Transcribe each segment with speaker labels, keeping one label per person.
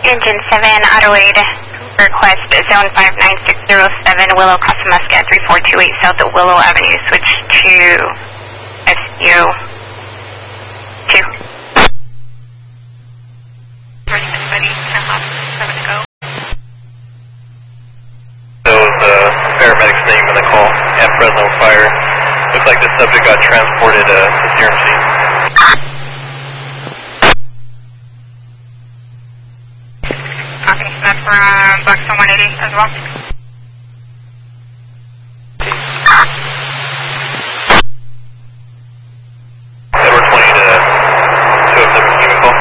Speaker 1: Engine 7, auto aid, request zone 59607, Willow, Casa Muscat, 3428 South of Willow Avenue, switch to SU 2. Ready, 10 left, 7 to go.
Speaker 2: That was the paramedic's name in the call, at Fresno Fire. Looks like the subject got transported to CRMC.
Speaker 1: Copy, that's from Blackstone 180 as well.
Speaker 2: Edward 20 to 207, give me a call.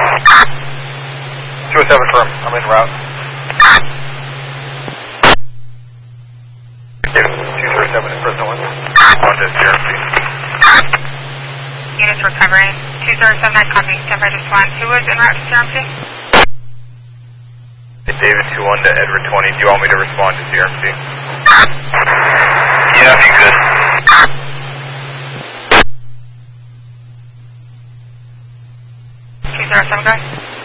Speaker 2: 207 firm, I'm en route. 207 in Fresno 1. On to CRMC.
Speaker 1: Units recovering, 2079, copy, step by just one. Who was en route to CRMC?
Speaker 2: David 21 to Edward 20, do you want me to respond to CRMC? Yeah, if you could.
Speaker 1: Some guys.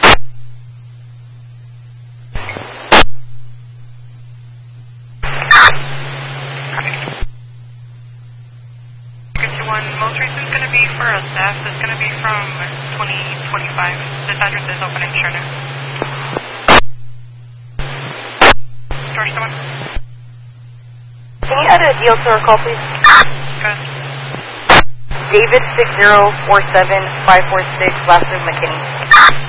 Speaker 1: Most recent is going to be for a staff. It's going to be from 2025. This address is open in Cherna. George, someone?
Speaker 3: Can you add a deal to our call, please?
Speaker 1: Good.
Speaker 3: David 6047-546, last name McKinney.